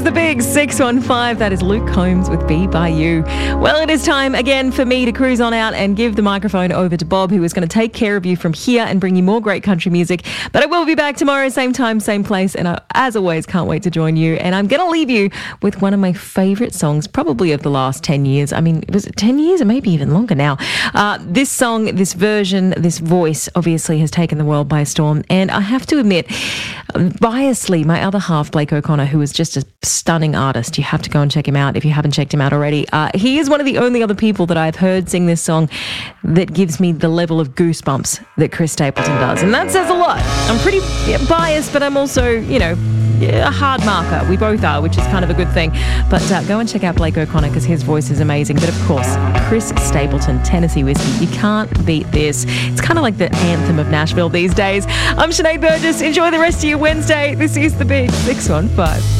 The Big 615. That is Luke Combs with Be By You. Well, it is time again for me to cruise on out and give the microphone over to Bob, who is going to take care of you from here and bring you more great country music. But I will be back tomorrow, same time, same place. And I, as always, can't wait to join you. And I'm going to leave you with one of my favourite songs, probably of the last 10 years. I mean, was it 10 years or maybe even longer now? This song, this version, this voice obviously has taken the world by storm. And I have to admit, biasly, my other half, Blake O'Connor, who is just a stunning artist. You have to go and check him out if you haven't checked him out already. He is one of the only other people that I've heard sing this song that gives me the level of goosebumps that Chris Stapleton does. And that says a lot. I'm pretty biased, but I'm also, a hard marker. We both are, which is kind of a good thing. But go and check out Blake O'Connor because his voice is amazing. But of course, Chris Stapleton, Tennessee Whiskey. You can't beat this. It's kind of like the anthem of Nashville these days. I'm Sinead Burgess. Enjoy the rest of your Wednesday. This is The Big 615.